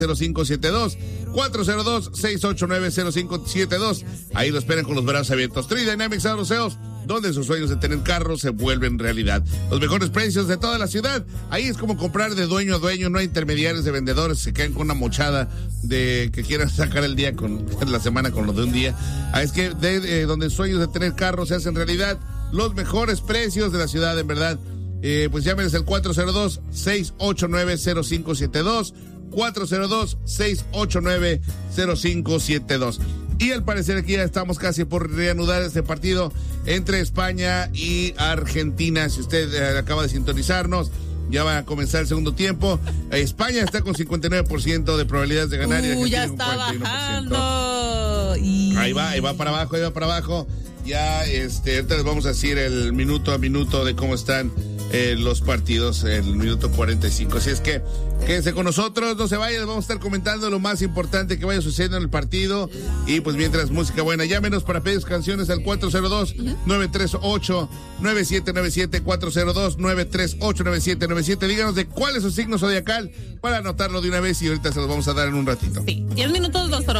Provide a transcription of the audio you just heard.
0572 402-689-0572. Ahí lo esperan con los brazos abiertos. Tri Dynamics Auto Sales, donde sus sueños de tener carros se vuelven realidad. Los mejores precios de toda la ciudad. Ahí es como comprar de dueño a dueño. No hay intermediarios de vendedores. Se quedan con una mochada de que quieran sacar el día con la semana con lo de un día. Ahí es que donde sueños de tener carros se hacen realidad. Los mejores precios de la ciudad, en verdad. Pues llámenes al 402-689-0572. 402-689-0572. Y al parecer aquí ya estamos casi por reanudar este partido entre España y Argentina. Si usted acaba de sintonizarnos, ya va a comenzar el segundo tiempo. España está con 59% de probabilidades de ganar. Y ya está bajando. Ahí va para abajo. Ya, ahorita les vamos a decir el minuto a minuto de cómo están los partidos, el minuto 45. Así es que quédense con nosotros, no se vayan, les vamos a estar comentando lo más importante que vaya sucediendo en el partido. Y pues mientras, música buena, llámenos para pedir canciones al 402-938-9797, 402-938-9797. Díganos de cuál es su signo zodiacal para anotarlo de una vez y ahorita se los vamos a dar en un ratito. Sí, 10 minutos, doctor.